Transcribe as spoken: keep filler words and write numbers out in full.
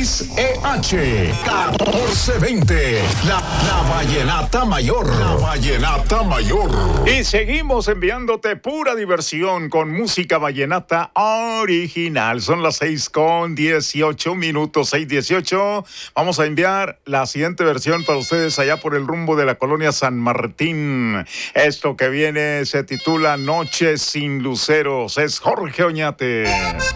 X E H catorce veinte. La, la Vallenata Mayor. La Vallenata Mayor. Y seguimos enviándote pura diversión con música vallenata original. Son las seis con dieciocho minutos, seis dieciocho. Vamos a enviar la siguiente versión para ustedes allá por el rumbo de la colonia San Martín. Esto que viene se titula Noche sin luceros. Es Jorge Oñate.